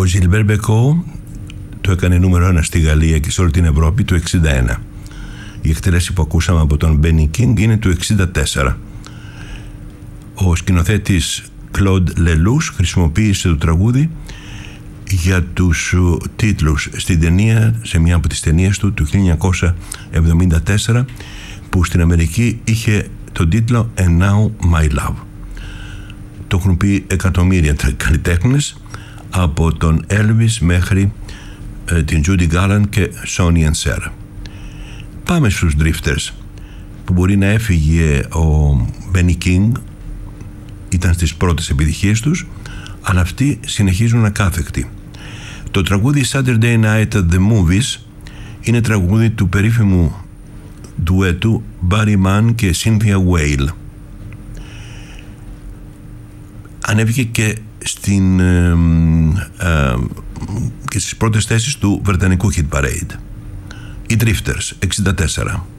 Gilbert Bécaud το έκανε νούμερο 1 στη Γαλλία και σε όλη την Ευρώπη το 1961. Η εκτέλεση που ακούσαμε από τον Benny King είναι του 1964. Ο σκηνοθέτης Claude Lelouch χρησιμοποίησε το τραγούδι για τους τίτλους στην ταινία, σε μια από τις ταινίες του 1974, που στην Αμερική είχε τον τίτλο And Now My Love. Το έχουν πει εκατομμύρια καλλιτέχνες, από τον Elvis μέχρι την Judy Garland και Sonny and Cher. Πάμε στους Drifters, που μπορεί να έφυγε ο Benny King, ήταν στις πρώτες επιτυχίες τους, αλλά αυτοί συνεχίζουν ακάθεκτοι. Το τραγούδι Saturday Night at the Movies είναι τραγούδι του περίφημου ντουέτου Barry Mann και Cynthia Weil. Ανέβηκε και στις πρώτες θέσεις του βρετανικού hit parade. Οι Drifters, 64.